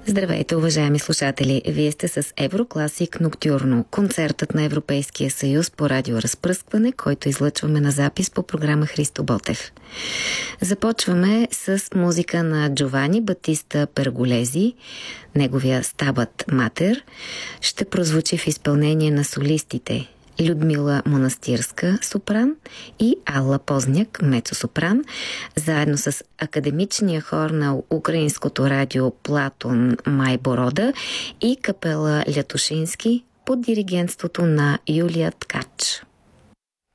Здравейте, уважаеми слушатели! Вие сте с Еврокласик Ноктюрно, концертът на Европейския съюз по радиоразпръскване, който излъчваме на запис по програма Христо Ботев. Започваме с музика на Джовани Батиста Перголези. Неговия Стабат Матер ще прозвучи в изпълнение на солистите Людмила Монастирска сопран и Алла Позняк мецо-сопран, заедно с академичния хор на украинското радио Платон Майборода и капела Лятушински под диригентството на Юлия Ткач.